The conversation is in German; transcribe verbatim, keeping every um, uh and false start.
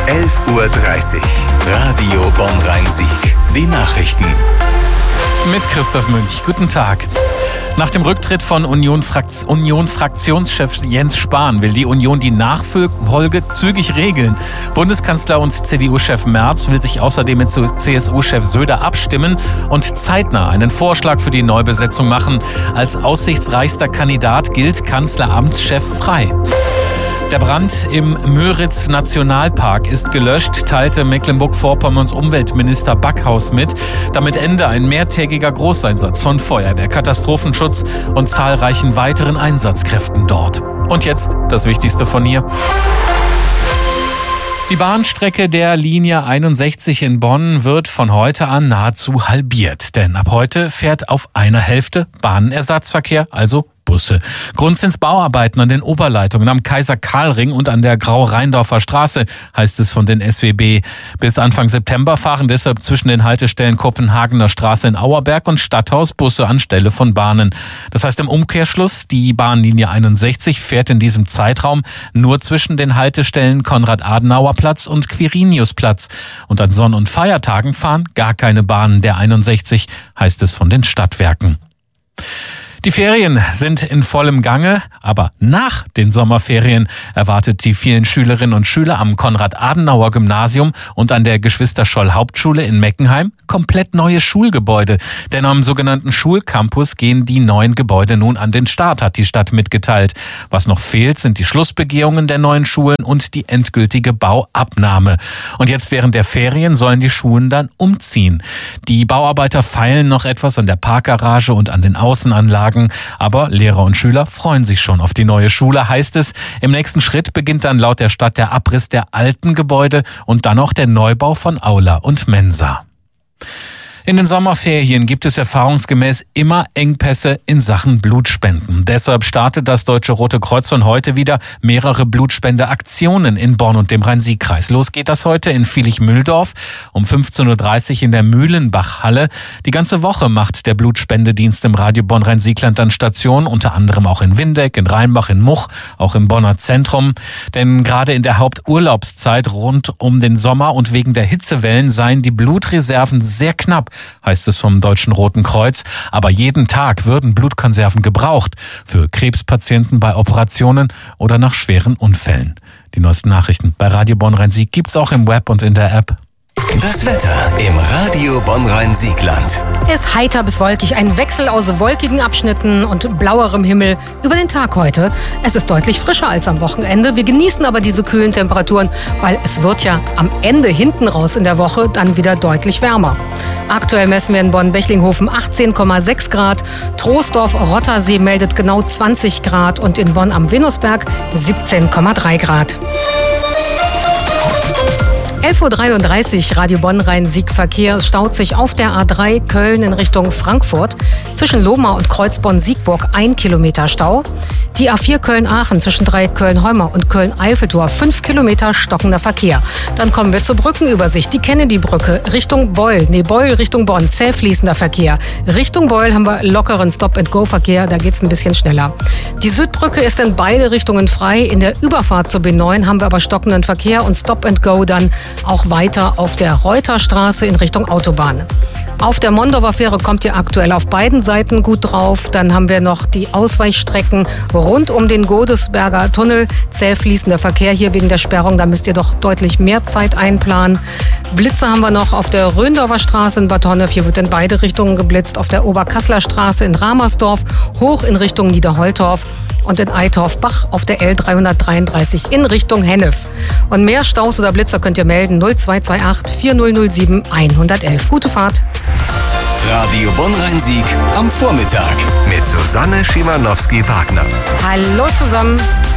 elf Uhr dreißig. Radio Bonn-Rhein-Sieg. Die Nachrichten. Mit Christoph Münch. Guten Tag. Nach dem Rücktritt von Union-Fraktionschef Jens Spahn will die Union die Nachfolge zügig regeln. Bundeskanzler und C D U-Chef Merz will sich außerdem mit C S U-Chef Söder abstimmen und zeitnah einen Vorschlag für die Neubesetzung machen. Als aussichtsreichster Kandidat gilt Kanzleramtschef Frey. Der Brand im Müritz-Nationalpark ist gelöscht, teilte Mecklenburg-Vorpommerns Umweltminister Backhaus mit. Damit Ende ein mehrtägiger Großeinsatz von Feuerwehr, Katastrophenschutz und zahlreichen weiteren Einsatzkräften dort. Und jetzt das Wichtigste von hier. Die Bahnstrecke der Linie einundsechzig in Bonn wird von heute an nahezu halbiert. Denn ab heute fährt auf einer Hälfte Bahnenersatzverkehr, also Busse. Grund sind Bauarbeiten an den Oberleitungen am Kaiser-Karl-Ring und an der Grau-Rheindorfer Straße, heißt es von den S W B. Bis Anfang September fahren deshalb zwischen den Haltestellen Kopenhagener Straße in Auerberg und Stadthaus Busse anstelle von Bahnen. Das heißt im Umkehrschluss, die Bahnlinie einundsechzig fährt in diesem Zeitraum nur zwischen den Haltestellen Konrad-Adenauer-Platz und Quiriniusplatz. Und an Sonn- und Feiertagen fahren gar keine Bahnen der einundsechzig, heißt es von den Stadtwerken. Die Ferien sind in vollem Gange, aber nach den Sommerferien erwartet die vielen Schülerinnen und Schüler am Konrad-Adenauer-Gymnasium und an der Geschwister-Scholl-Hauptschule in Meckenheim komplett neue Schulgebäude. Denn am sogenannten Schulcampus gehen die neuen Gebäude nun an den Start, hat die Stadt mitgeteilt. Was noch fehlt, sind die Schlussbegehungen der neuen Schulen und die endgültige Bauabnahme. Und jetzt während der Ferien sollen die Schulen dann umziehen. Die Bauarbeiter feilen noch etwas an der Parkgarage und an den Außenanlagen. Aber Lehrer und Schüler freuen sich schon auf die neue Schule, heißt es. Im nächsten Schritt beginnt dann laut der Stadt der Abriss der alten Gebäude und dann auch der Neubau von Aula und Mensa. In den Sommerferien gibt es erfahrungsgemäß immer Engpässe in Sachen Blutspenden. Deshalb startet das Deutsche Rote Kreuz von heute wieder mehrere Blutspendeaktionen in Bonn und dem Rhein-Sieg-Kreis. Los geht das heute in Vilich-Mühldorf um fünfzehn Uhr dreißig in der Mühlenbach-Halle. Die ganze Woche macht der Blutspendedienst im Radio Bonn-Rhein-Siegland dann Station, unter anderem auch in Windeck, in Rheinbach, in Much, auch im Bonner Zentrum. Denn gerade in der Haupturlaubszeit rund um den Sommer und wegen der Hitzewellen seien die Blutreserven sehr knapp, heißt es vom Deutschen Roten Kreuz. Aber jeden Tag würden Blutkonserven gebraucht für Krebspatienten bei Operationen oder nach schweren Unfällen. Die neuesten Nachrichten bei Radio Bonn-Rhein-Sieg gibt's auch im Web und in der App. Das Wetter im Radio Bonn-Rhein-Siegland. Es ist heiter bis wolkig, ein Wechsel aus wolkigen Abschnitten und blauerem Himmel über den Tag heute. Es ist deutlich frischer als am Wochenende. Wir genießen aber diese kühlen Temperaturen, weil es wird ja am Ende hinten raus in der Woche dann wieder deutlich wärmer. Aktuell messen wir in Bonn-Bechlinghofen achtzehn Komma sechs Grad, Troisdorf-Rottersee meldet genau zwanzig Grad und in Bonn am Venusberg siebzehn Komma drei Grad. elf Uhr dreiunddreißig, Radio Bonn-Rhein-Sieg-Verkehr. Es staut sich auf der A drei Köln in Richtung Frankfurt. Zwischen Lohmar und Kreuzborn-Siegburg ein Kilometer Stau. Die A vier Köln-Aachen zwischen Dreieck Köln-Heumar und Köln-Eiffeltor fünf Kilometer stockender Verkehr. Dann kommen wir zur Brückenübersicht. Die Kennedy-Brücke Richtung Beul, nee Beul Richtung Bonn, zäh fließender Verkehr. Richtung Beul haben wir lockeren Stop-and-Go-Verkehr, da geht's ein bisschen schneller. Die Südbrücke ist in beide Richtungen frei. In der Überfahrt zur B neun haben wir aber stockenden Verkehr und Stop-and-Go dann auch weiter auf der Reuterstraße in Richtung Autobahn. Auf der Mondorfer Fähre kommt ihr aktuell auf beiden Seiten gut drauf. Dann haben wir noch die Ausweichstrecken rund um den Godesberger Tunnel. Zäh fließender Verkehr hier wegen der Sperrung. Da müsst ihr doch deutlich mehr Zeit einplanen. Blitze haben wir noch auf der Röndorfer Straße in Bad Honnef. Hier wird in beide Richtungen geblitzt. Auf der Oberkasseler Straße in Ramersdorf hoch in Richtung Niederholtorf. Und in Eitorf-Bach auf der L dreihundertdreiunddreißig in Richtung Hennef. Und mehr Staus oder Blitzer könnt ihr melden null zwei zwei acht vier null null sieben eins eins eins. Gute Fahrt. Radio Bonn-Rhein-Sieg am Vormittag mit Susanne Schimanowski-Wagner. Hallo zusammen.